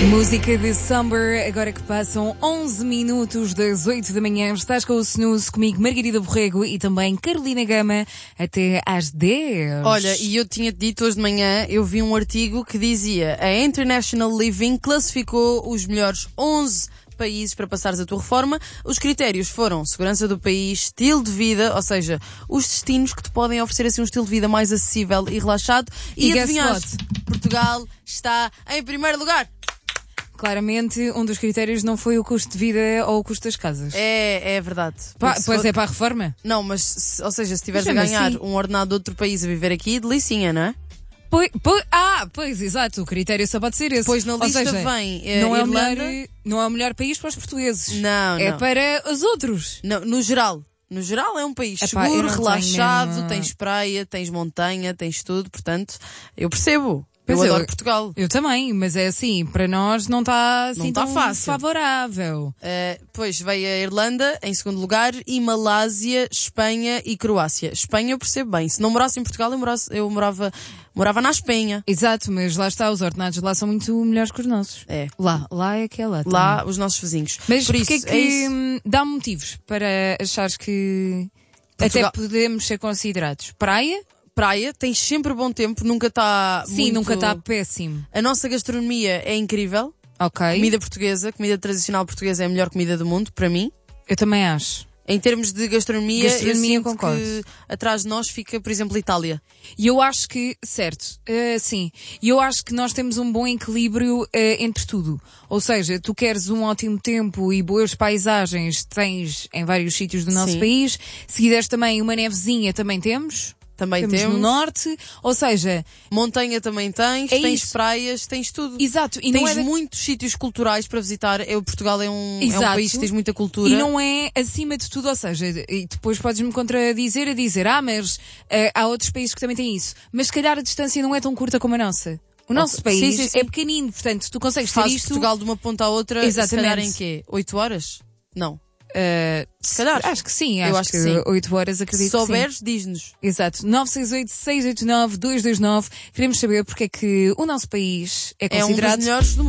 Música de Summer, agora que passam 11 minutos das 8 da manhã. Estás com o Snooze, comigo Margarida Borrego e também Carolina Gama, até às 10. Olha, e eu tinha-te dito hoje de manhã, eu vi um artigo que dizia: a International Living classificou os melhores 11 países para passares a tua reforma. Os critérios foram segurança do país, estilo de vida, ou seja, os destinos que te podem oferecer assim um estilo de vida mais acessível e relaxado. E adivinhaste, Portugal está em primeiro lugar. Claramente, um dos critérios não foi o custo de vida ou o custo das casas. É verdade. Pois é para a reforma? Não, mas, ou seja, se estiveres a ganhar assim um ordenado de outro país a viver aqui, delicinha, não é? Pois, exato, o critério só pode ser esse. Pois na lista vem Irlanda. Não é o melhor país para os portugueses. Não. É para os outros. Não, no geral é um país seguro, relaxado, tens praia, tens montanha, tens tudo, portanto, eu percebo. Eu adoro Portugal. Eu também, mas é assim, para nós não está assim tão fácil. Favorável. Pois veio a Irlanda em segundo lugar e Malásia, Espanha e Croácia. Espanha eu percebo bem. Se não morasse em Portugal, eu morava na Espanha. Exato, mas lá está, os ordenados lá são muito melhores que os nossos. É. Lá é que é lá. Lá, também. os nossos vizinhos. Mas por porque isso, é que dá motivos para achares que Portugal... até podemos ser considerados? Praia, tens sempre bom tempo, nunca está nunca está péssimo. A nossa gastronomia é incrível. Ok. Comida portuguesa, comida tradicional portuguesa é a melhor comida do mundo, para mim. Eu também acho. Em termos de gastronomia eu sinto concordo. que atrás de nós fica, por exemplo, Itália. E eu acho que, certo, sim, e eu acho que nós temos um bom equilíbrio entre tudo. Ou seja, tu queres um ótimo tempo e boas paisagens, tens em vários sítios do nosso país. Se quiseres também uma nevezinha, também temos. Também temos no norte, ou seja... Montanha também tens praias, tens tudo. Exato. E tens muitos sítios culturais para visitar. Portugal é um país que tens muita cultura. E não é acima de tudo, ou seja, e depois podes-me contradizer a dizer, mas há outros países que também têm isso. Mas se calhar a distância não é tão curta como a nossa. O nosso país sim. é pequenino, portanto, tu consegues ter isto... Portugal de uma ponta à outra, exatamente. Se calhar em quê? 8 horas? Não. Se calhar. Acho que sim. Eu acho que sim. 8 horas, acredito. Se souberes, diz-nos. Exato. 968-689-229. Queremos saber porque é que o nosso país é considerado um dos melhores do mundo.